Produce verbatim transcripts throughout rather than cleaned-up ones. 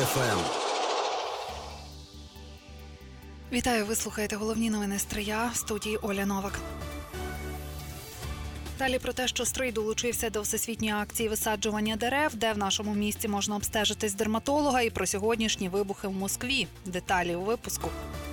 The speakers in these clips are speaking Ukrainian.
еф ем. Вітаю, ви слухаєте головні новини Стрия, в студії Оля Новак. Далі про те, що Стрий долучився до всесвітньої акції висаджування дерев, де в нашому місті можна обстежитись дерматолога, і про сьогоднішні вибухи в Москві. Деталі у випуску.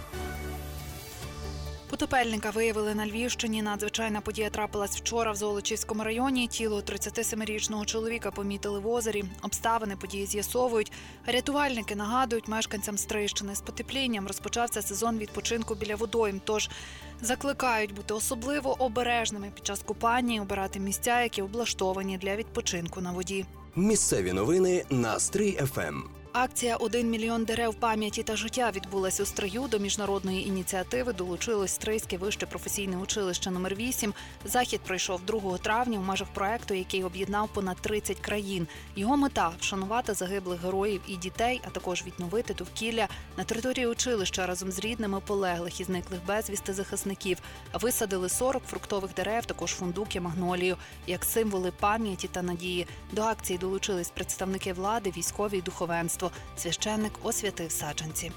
Потопельника виявили на Львівщині. Надзвичайна подія трапилась вчора в Золочівському районі. Тіло тридцятисемирічного чоловіка помітили в озері. Обставини події з'ясовують. Рятувальники нагадують мешканцям Стрийщини, з потеплінням розпочався сезон відпочинку біля водойм. Тож закликають бути особливо обережними під час купання і обирати місця, які облаштовані для відпочинку на воді. Місцеві новини на Стрий еф ем. Акція «Один мільйон дерев пам'яті та життя» відбулась у Стрию. До міжнародної ініціативи долучилось Стрийське вище професійне училище номер вісім. Захід пройшов другого травня в межах проекту, який об'єднав понад тридцять країн. Його мета – вшанувати загиблих героїв і дітей, а також відновити довкілля на території училища разом з рідними полеглих і зниклих безвісти захисників. Висадили сорок фруктових дерев, також фундук і магнолію, як символи пам'яті та надії. До акції долучились представники влади, військові і духовенство. Священник освятив саджанці.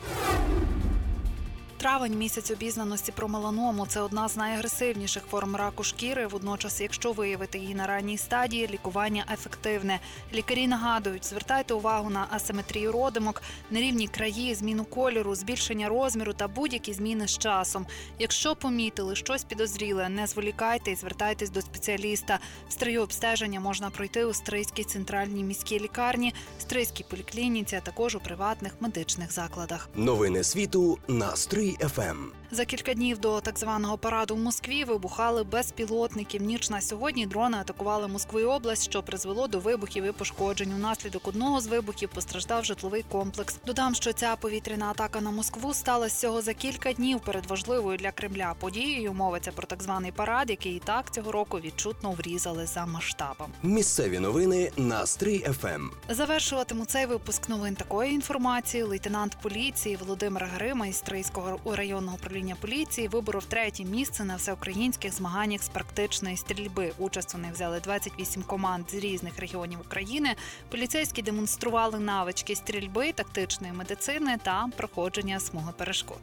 Травень – місяць обізнаності про меланому. Це одна з найагресивніших форм раку шкіри. Водночас, якщо виявити її на ранній стадії, лікування ефективне. Лікарі нагадують, звертайте увагу на асиметрію родимок, нерівні краї, зміну кольору, збільшення розміру та будь-які зміни з часом. Якщо помітили щось підозріле, не зволікайте і звертайтесь до спеціаліста. В Стрию обстеження можна пройти у Стрийській центральній міській лікарні, Стрийській поліклініці, а також у приватних медичних закладах. Новини світу на Стрий еф ем. За кілька днів до так званого параду в Москві вибухали безпілотники. В ніч на сьогодні дрони атакували Москву і область, що призвело до вибухів і пошкоджень. Унаслідок одного з вибухів постраждав житловий комплекс. Додам, що ця повітряна атака на Москву сталася всього за кілька днів перед важливою для Кремля подією. Мовиться про так званий парад, який і так цього року відчутно врізали за масштабом. Місцеві новини на Стрий еф ем. Завершуватиму цей випуск новин такої інформації. Лейтенант поліції Володимир Грима із Стрийського районного управління поліції виборов третє місце на всеукраїнських змаганнях з практичної стрільби. Участь у них взяли двадцять вісім команд з різних регіонів України. Поліцейські демонстрували навички стрільби, тактичної медицини та проходження смуги перешкод.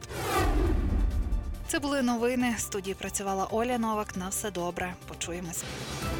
Це були новини. В студії працювала Оля Новак. На все добре. Почуємось.